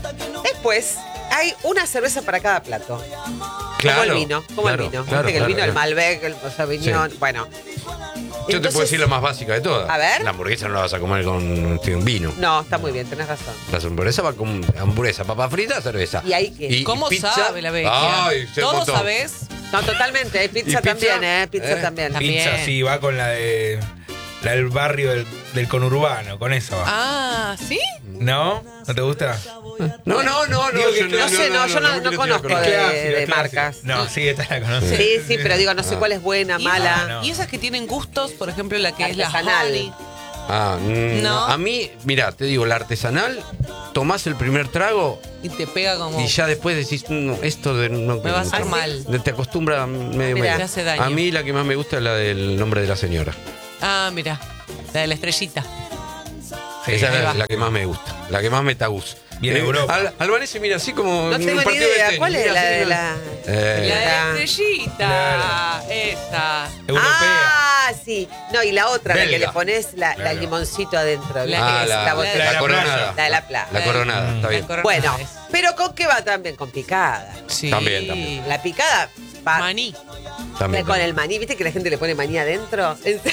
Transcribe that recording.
Después, hay una cerveza para cada plato. Claro, Como el vino, claro, Viste claro, que el vino, claro. el Malbec, el Sauvignon, Sí. bueno. Yo te puedo decir la más básica de todas. A ver. La hamburguesa no la vas a comer con un vino. No, está muy bien, tenés razón. La hamburguesa va con hamburguesa, papa frita, cerveza. ¿Y ahí qué? ¿Cómo pizza? sabe la bestia? Ay, sé un ¿Todo montón. sabés? No, totalmente. Hay pizza, ¿Y pizza? también, Pizza también. También. Pizza sí, va con la del barrio del conurbano, con eso va. Ah, ¿sí? ¿No? ¿No te gusta? No. Digo que yo No sé, yo no quiero conozco tirar con de- ella. Clásico, clásico. marcas. No, sí, esta la conoces. Sí, pero digo, no sé cuál es buena, Y- mala. no. Y esas que tienen gustos, por ejemplo, la que es la Artesanal. honey. No. No. A mí, mira, te digo, la artesanal, tomás el primer trago Y te pega como... y ya después decís, no, esto de no. Me va a hacer no, mal. Te acostumbra medio Mirá. medio. Te hace daño. A mí la que más me gusta es la del nombre de la señora. Ah, mira. La de la estrellita. Sí, Esa ahí es va. la que más me gusta, la que más me taguza. Viene de Europa. Albanese, mira, así como No en tengo un ni partido de idea. tenis, ¿Cuál es mira, la así de como- la...? La de la Claro. estrellita. Claro. Esa. Europea. Ah, sí. No, y la otra, la que Belga. le pones la Claro. limoncito adentro. La- la botella. la la de coronada. playa. La de la playa. La coronada, está La bien. coronada Bueno, es. pero ¿con qué va también? Con picada. Sí. También. La picada va Maní. También. con el maní. ¿Viste que la gente le pone maní adentro?